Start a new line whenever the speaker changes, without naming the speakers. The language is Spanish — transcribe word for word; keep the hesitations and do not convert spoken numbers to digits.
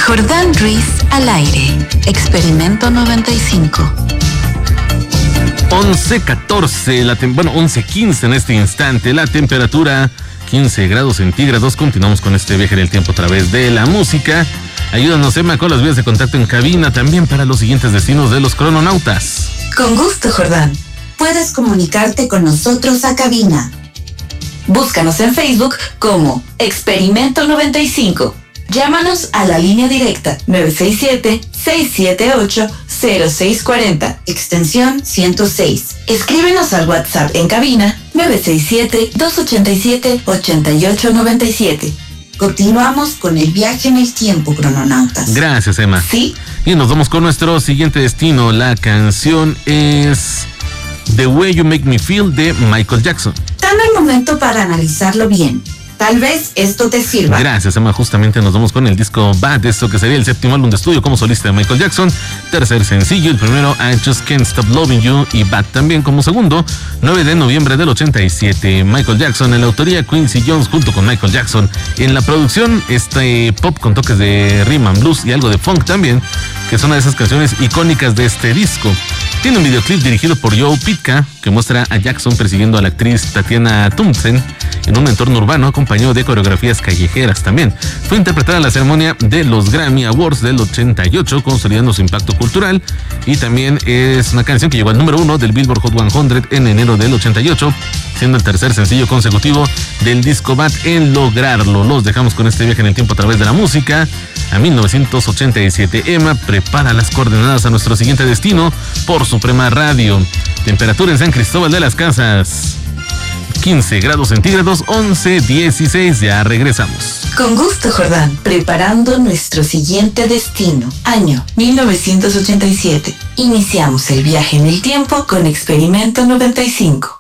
Jordán Ruiz al aire. Experimento noventa y cinco.
once catorce, la tem- bueno, once quince en este instante, la temperatura quince grados centígrados. Continuamos con este viaje en el tiempo a través de la música. Ayúdanos, Emma, con las vías de contacto en cabina también para los siguientes destinos de los crononautas.
Con gusto, Jordán. Puedes comunicarte con nosotros a cabina. Búscanos en Facebook como Experimento noventa y cinco. Llámanos a la línea directa nueve seis siete, seis siete ocho, cero seis cuatro cero, extensión ciento seis. Escríbenos al WhatsApp en cabina nueve seis siete, dos ocho siete, ocho ocho nueve siete. Continuamos con el viaje en el tiempo, crononautas.
Gracias, Emma.
Sí.
Y nos vamos con nuestro siguiente destino. La canción es The Way You Make Me Feel de Michael Jackson.
Dame el momento para analizarlo bien. Tal vez esto te sirva.
Gracias, Emma. Justamente nos vamos con el disco Bad, esto que sería el séptimo álbum de estudio como solista de Michael Jackson. Tercer sencillo, el primero I Just Can't Stop Loving You, y Bad también como segundo, nueve de noviembre del ochenta y siete. Michael Jackson en la autoría, Quincy Jones junto con Michael Jackson en la producción, este pop con toques de rhythm and blues y algo de funk también, que es una de esas canciones icónicas de este disco. Tiene un videoclip dirigido por Joe Pytka que muestra a Jackson persiguiendo a la actriz Tatiana Thompson en un entorno urbano, acompañado de coreografías callejeras también. Fue interpretada en la ceremonia de los Grammy Awards del ochenta y ocho, consolidando su impacto cultural, y también es una canción que llegó al número uno del Billboard Hot cien en enero del ochenta y ocho, siendo el tercer sencillo consecutivo del disco Bad en lograrlo. Los dejamos con este viaje en el tiempo a través de la música a mil novecientos ochenta y siete. Emma, prepara las coordenadas a nuestro siguiente destino por Suprema Radio. Temperatura en San Cristóbal de las Casas, quince grados centígrados, once dieciséis. Ya regresamos.
Con gusto, Jordán. Preparando nuestro siguiente destino. Año mil novecientos ochenta y siete. Iniciamos el viaje en el tiempo con Experimento noventa y cinco.